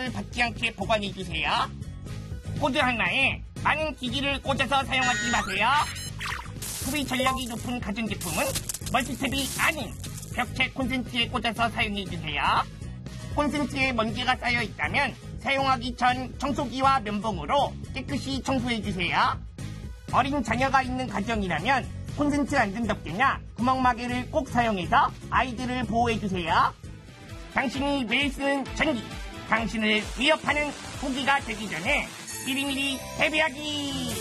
영향을 받지 않게 보관해주세요. 코드 하나에 많은 기기를 꽂아서 사용하지 마세요. 소비 전력이 높은 가전제품은 멀티탭이 아닌 벽체 콘센트에 꽂아서 사용해주세요. 콘센트에 먼지가 쌓여있다면 사용하기 전 청소기와 면봉으로 깨끗이 청소해주세요. 어린 자녀가 있는 가정이라면 콘센트 안전덮개나 구멍마개를 꼭 사용해서 아이들을 보호해주세요. 당신이 매일 쓰는 전기, 당신을 위협하는 고기가 되기 전에 미리미리 대비하기!